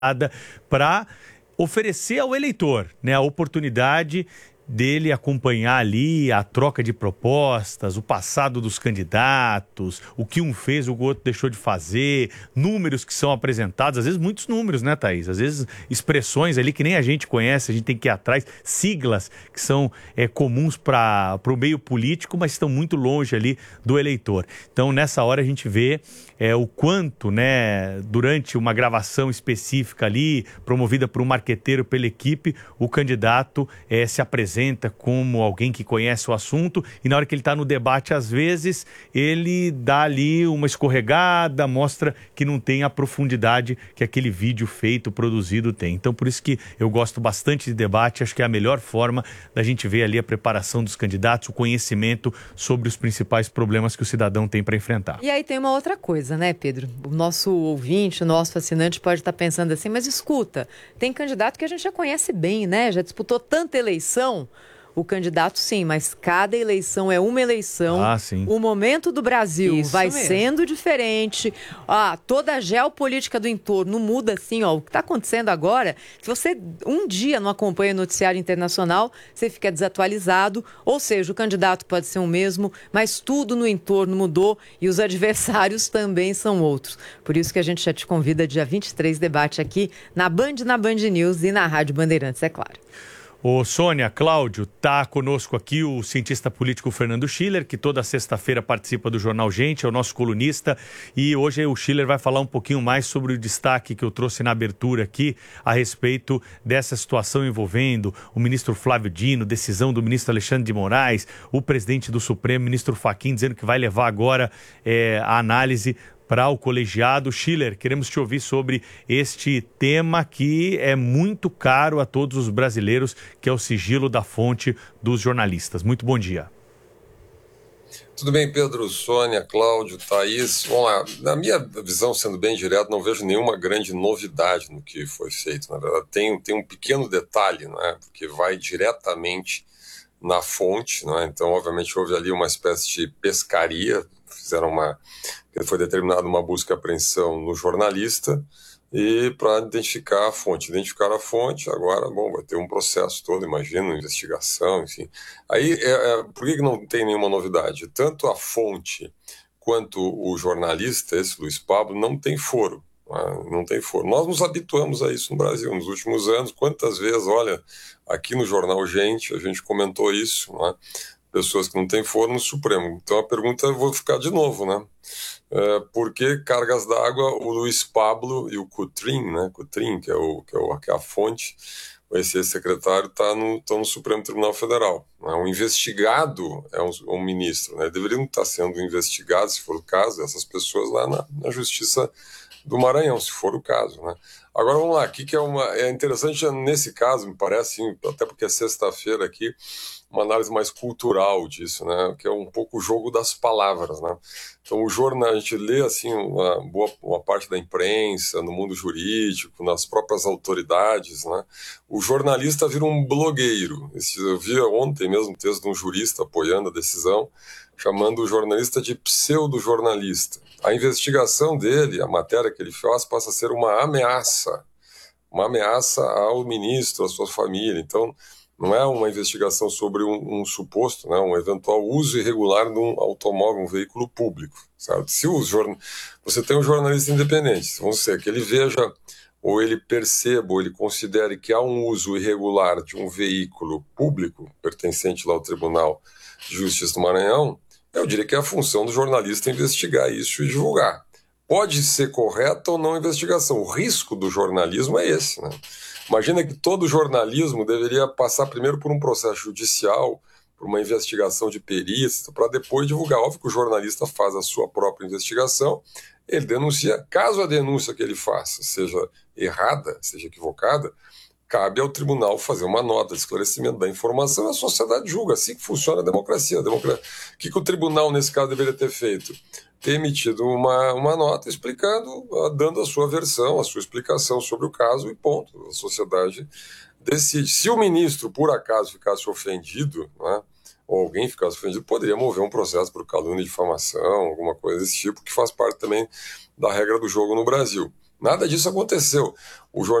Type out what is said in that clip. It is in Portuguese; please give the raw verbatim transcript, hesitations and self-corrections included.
para oferecer ao eleitor, né, a oportunidade dele acompanhar ali a troca de propostas, o passado dos candidatos, o que um fez, o outro deixou de fazer, números que são apresentados, às vezes muitos números, né, Thaís? Às vezes expressões ali que nem a gente conhece, a gente tem que ir atrás, siglas que são é, comuns para o meio político, mas estão muito longe ali do eleitor. Então, nessa hora a gente vê é, o quanto, né, durante uma gravação específica ali, promovida por um marqueteiro, pela equipe, o candidato é, se apresenta como alguém que conhece o assunto e na hora que ele está no debate, às vezes, ele dá ali uma escorregada, mostra que não tem a profundidade que aquele vídeo feito, produzido tem. Então, por isso que eu gosto bastante de debate, acho que é a melhor forma da gente ver ali a preparação dos candidatos, o conhecimento sobre os principais problemas que o cidadão tem para enfrentar. E aí tem uma outra coisa, né, Pedro? O nosso ouvinte, o nosso assinante pode estar pensando assim, mas escuta, tem candidato que a gente já conhece bem, né? Já disputou tanta eleição. O candidato, sim, mas cada eleição é uma eleição. Ah, sim. O momento do Brasil Isso vai mesmo. sendo diferente. Ah, toda a geopolítica do entorno muda assim, ó. O que está acontecendo agora, se você um dia não acompanha o noticiário internacional, você fica desatualizado. Ou seja, o candidato pode ser o mesmo, mas tudo no entorno mudou e os adversários também são outros. Por isso que a gente já te convida dia vinte e três, debate aqui na Band, na Band News e na Rádio Bandeirantes, é claro. Ô Sônia, Cláudio, tá conosco aqui o cientista político Fernando Schiller, que toda sexta-feira participa do Jornal Gente, é o nosso colunista, e hoje o Schiller vai falar um pouquinho mais sobre o destaque que eu trouxe na abertura aqui a respeito dessa situação envolvendo o ministro Flávio Dino, decisão do ministro Alexandre de Moraes, o presidente do Supremo, ministro Fachin, dizendo que vai levar agora é, a análise para o colegiado. Schiller, queremos te ouvir sobre este tema que é muito caro a todos os brasileiros, que é o sigilo da fonte dos jornalistas. Muito bom dia. Tudo bem, Pedro, Sônia, Cláudio, Thaís. Vamos lá. Na minha visão, sendo bem direto, não vejo nenhuma grande novidade no que foi feito. Na verdade, tem, tem um pequeno detalhe, não é? Porque vai diretamente na fonte, não é? Então, obviamente, houve ali uma espécie de pescaria, fizeram uma... foi determinada uma busca e apreensão no jornalista e para identificar a fonte. Identificar a fonte, agora, bom, vai ter um processo todo, imagino, investigação, enfim. Aí, é, é, por que que não tem nenhuma novidade? Tanto a fonte quanto o jornalista, esse Luiz Pablo, não tem foro. Não tem foro. Nós nos habituamos a isso no Brasil nos últimos anos. Quantas vezes, olha, aqui no Jornal Gente, a gente comentou isso, não é? Pessoas que não têm foro no Supremo. Então a pergunta eu vou ficar de novo, né? É, por que cargas d'água o Luiz Pablo e o Coutrin, né? Coutrin, que é, o, que, é o, que é a fonte, esse secretário, está no, tá no Supremo Tribunal Federal. Né? O investigado é um, um ministro, né? Deveriam estar sendo investigados, se for o caso, essas pessoas lá na, na Justiça do Maranhão, se for o caso, né? Agora vamos lá, aqui que é uma é interessante nesse caso, me parece, até porque é sexta-feira aqui, uma análise mais cultural disso, né? Que é um pouco o jogo das palavras, né? Então o jornal, a gente lê assim uma boa uma parte da imprensa, no mundo jurídico, nas próprias autoridades, né? O jornalista vira um blogueiro. Eu vi ontem mesmo um texto de um jurista apoiando a decisão, chamando o jornalista de pseudo-jornalista. A investigação dele, a matéria que ele faz, passa a ser uma ameaça, uma ameaça ao ministro, à sua família. Então, não é uma investigação sobre um, um suposto, né, um eventual uso irregular de um automóvel, um veículo público. Sabe? Se o jorn... você tem um jornalista independente, vamos dizer que ele veja, ou ele perceba, ou ele considere que há um uso irregular de um veículo público, pertencente lá ao Tribunal de Justiça do Maranhão, eu diria que é a função do jornalista investigar isso e divulgar. Pode ser correta ou não a investigação. O risco do jornalismo é esse, né? Imagina que todo jornalismo deveria passar primeiro por um processo judicial, por uma investigação de perícia, para depois divulgar. Óbvio que o jornalista faz a sua própria investigação, ele denuncia. Caso a denúncia que ele faça seja errada, seja equivocada, cabe ao tribunal fazer uma nota de esclarecimento da informação e a sociedade julga. Assim que funciona a democracia. A democracia. O que, que o tribunal, nesse caso, deveria ter feito? Ter emitido uma, uma nota explicando, dando a sua versão, a sua explicação sobre o caso e ponto. A sociedade decide. Se o ministro, por acaso, ficasse ofendido, né, ou alguém ficasse ofendido, poderia mover um processo por calúnia e difamação, alguma coisa desse tipo, que faz parte também da regra do jogo no Brasil. Nada disso aconteceu. O